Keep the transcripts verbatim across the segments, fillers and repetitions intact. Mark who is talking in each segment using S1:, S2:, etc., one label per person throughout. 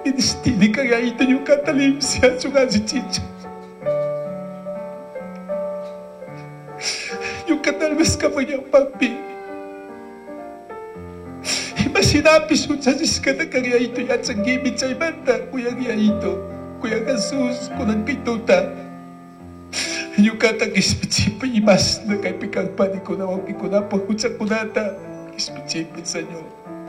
S1: Inistini kaya ito yung katalim siya sunga si Chicho. Yung katalmas ka mo niyang papi. Iba sinapis mo sa siska na kaya ito yan sa gimit sa ibanda. Kuya kaya ito. Kuya Jesus, kunang kituta. Yung katang ispitsipin imas na kay pikang pani ko na wag ko na pahut sa kunata. Ispitsipin sa inyo.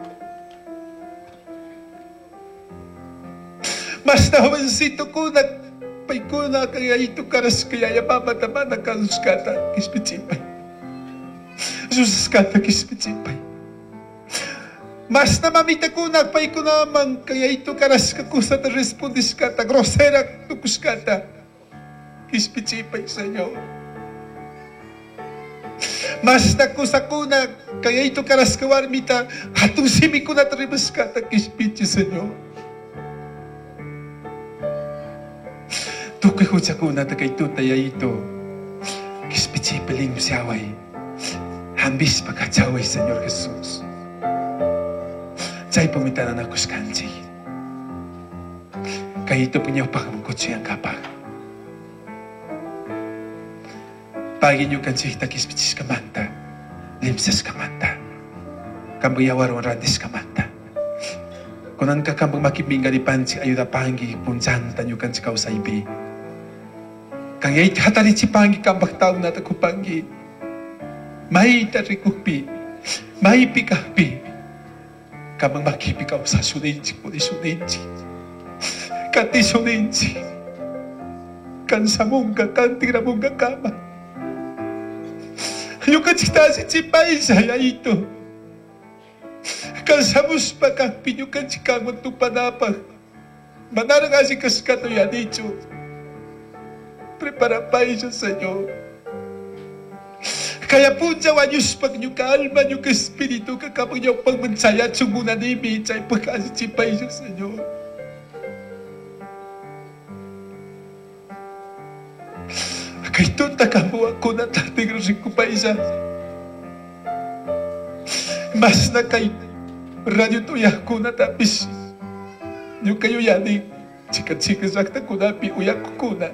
S1: Mas nawansito ko na pay ko na kaya ito karas kaya yapamatama na kaluskata ispitsipay. Susaskata ispitsipay. Mas namamita ko na pay ko naman kaya ito karas kakusa na respondis kata grosera tukuskata ispitsipay sa inyo. Mas nakusa ko na kaya ito karas kawarmita hatong simi ko na taribas kata ispitsipay sa inyo. Tukay ko sa kuna ta kay tutaya ito. Kispitsipiling siyaway. Hambis pagkatsaway, Senyor Jesus. Say pumitanan ako sa kanji. Kaya ito punya pakamukot siyang kapag. Pagi niyo kanji kita kispitsis kamanta. Limsas kamanta. Kambuyawar randis kamanta. Kunan ka kambang makibingga di pansi ayuda pangi punjan tanyo kanji kau saibi. Kaya iti hatari si pangi kambak tao na tako pangi. May tarikupi, may pikapi. Kamang makipikaw sa sunenji ko ni sunenji. Kati sunenji. Kansa mong katanti na mong kakama. Yung katsita si Chipay saya ito. Kansa mos pakapi yung katsika mo tupanapag. Manarang kasi kaskato yan ito. Prepara pa siya sa inyo. Kaya po jawa niyo pag niyo kaalma niyo ka espiritu kakapag niyo pagmansaya at sumuna ni Michay pagkasitsipay siya sa inyo. Kaya ito takamu ako na tating rusik ko pa isa. Mas na kay radyo tuya ko na tapis. Niyo kayo yaning sikat-sikat sakta ko na piuyak ko na.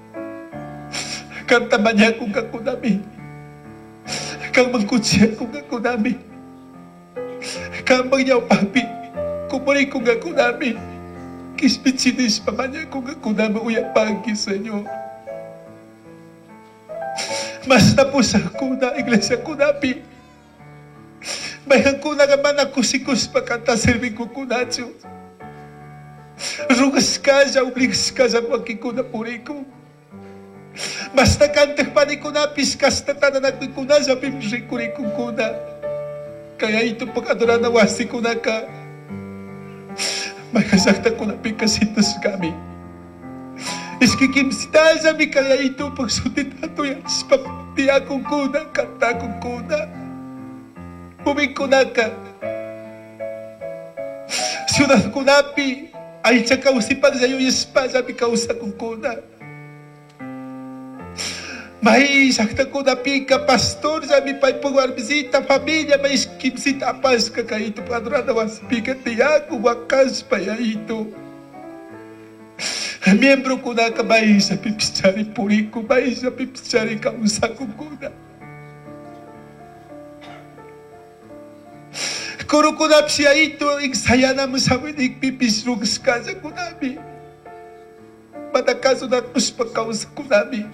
S1: Kang tamanya kung kakunami. Kang mangkutsya kung kakunami. Kang mangyaw papi. Kumuli kung kakunami. Kispitsinis pamanya kung kakunami uyak pagi sa inyo. Mas napos ako na iglesia kunami. Bayan ko na naman ako sikus pagkata serving ko kunatyo. Rugas ka siya, obligas ka siya magkikuna puri ko. Mas nakantag pa ni kuna, piskas na tanan ako kuna, sa pimsik ko rin kuna. Kaya ito pag-adura na wasi kuna ka. May kasakta ko na pikasitas kami. Iskikimsita sa mi, kaya ito pagsutit ato yan. Spapti akong kuna, kanta akong kuna. Buming kuna ka. Siyunan kunapi, ay siya kausipan sa'yo yaspa, sabi kausa kong kuna. May sakta ko na pika, pastor, sabi pa ipagwar bisita, pamilya, may kimsita pas ka kaito, padra na was pika tiya, kuwakas pa ya ito. Miyembro ko na kamay sa pipisyari, puri ko, may sa pipisyari, kausa ko kuna. Kuro ko na siya ito, iksaya na mo sa winig, pipisrugs ka sa kunami. Matakaso na kuspa kausa kunami.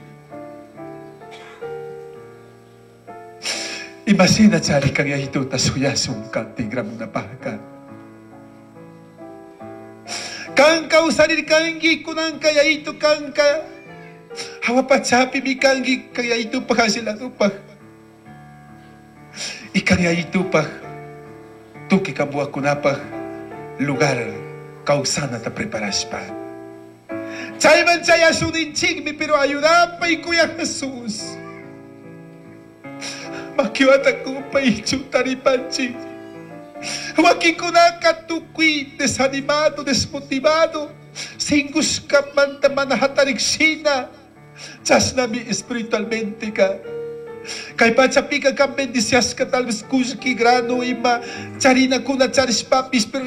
S1: Imasin at sari kang ito tasuyasong kang tigram na pahaka. Kang kausarin kang gikunang kaya ito kang ka hawapat sapi mi kang kaya ito pa sila upah. Ikang ito pa tuki kabuha ko na pa lugar kausan at preparas pa. Chay man saya sunin chigmi pero ayuda pa ikuya Jesus. Makiwata ko pa ito taripanchi. Waki ko na katukwi, desanimado, desmotivado. Singus ka man taman hatariksina. Chas nami espiritualmente ka. Kay pachapi ka kang bendisiyas ka talbis kuski grano ima. Charina ko na charis papis pero